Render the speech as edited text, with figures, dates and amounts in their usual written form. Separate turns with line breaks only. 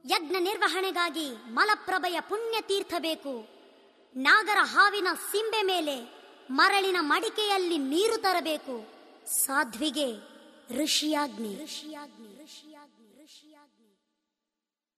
ಯಜ್ಞ ನಿರ್ವಹಣೆಗಾಗಿ ಮಲಪ್ರಭೆಯ ಪುಣ್ಯ ತೀರ್ಥ ಬೇಕು. ನಾಗರ ಹಾವಿನ ಸಿಂಬೆ ಮೇಲೆ ಮರಳಿನ ಮಡಿಕೆಯಲ್ಲಿ ನೀರು ತರಬೇಕು. ಸಾಧ್ವಿಗೆ ಋಷಿಯಾಜ್ಞೆ.